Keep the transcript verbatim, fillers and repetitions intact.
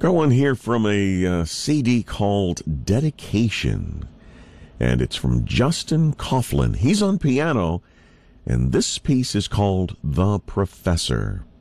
Got one here from a uh, C D called Dedication, and it's from Justin Coughlin. He's on piano, and this piece is called The Professor.